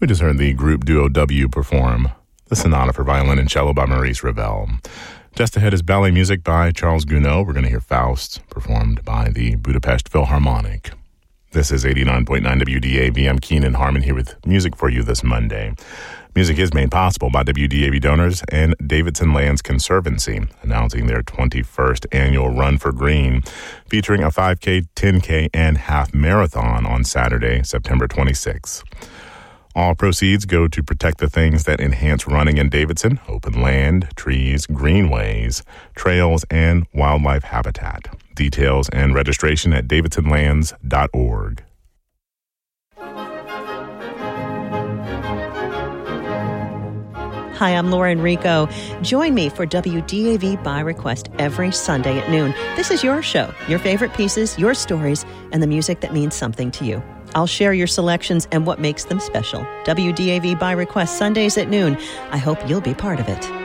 We just heard the group Duo W perform the Sonata for Violin and Cello by Maurice Ravel. Just ahead is ballet music by Charles Gounod. We're going to hear Faust, performed by the Budapest Philharmonic. This is 89.9 WDAV. I'm Keenan Harmon here with music for you this Monday. Music is made possible by WDAV donors and Davidson Lands Conservancy, announcing their 21st annual Run for Green, featuring a 5K, 10K, and half marathon on Saturday, September 26th. All proceeds go to protect the things that enhance running in Davidson: open land, trees, greenways, trails, and wildlife habitat. Details and registration at davidsonlands.org. Hi, I'm Laura Enrico. Join me for WDAV by Request every Sunday at noon. This is your show, your favorite pieces, your stories, and the music that means something to you. I'll share your selections and what makes them special. WDAV by Request Sundays at noon. I hope you'll be part of it.